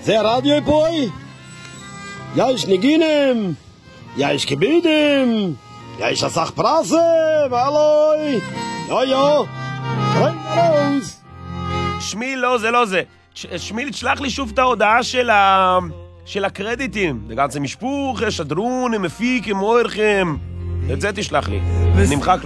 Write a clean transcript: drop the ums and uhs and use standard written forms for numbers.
זה הרדיו פוי? יש נגינים, יש כבידים, יש אסך פרסם, הלוי, יו, ריינרוס. שמי, לא זה. שמי, תשלח לי שוב את ההודעה של הקרדיטים. זה גם זה משפוך, שדרון, מפיק, מוירכם. את זה תשלח לי. נמחק